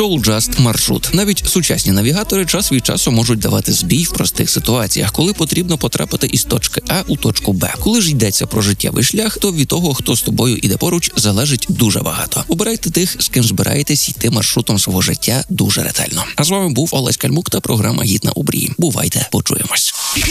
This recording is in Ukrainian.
Soul Just маршрут. Навіть сучасні навігатори час від часу можуть давати збій в простих ситуаціях, коли потрібно потрапити із точки А у точку Б. Коли ж йдеться про життєвий шлях, то від того, хто з тобою іде поруч, залежить дуже багато. Обирайте тих, з ким збираєтесь йти маршрутом свого життя дуже ретельно. А з вами був Олесь Кальмук та програма «Гід на обрії». Бувайте, почуємось.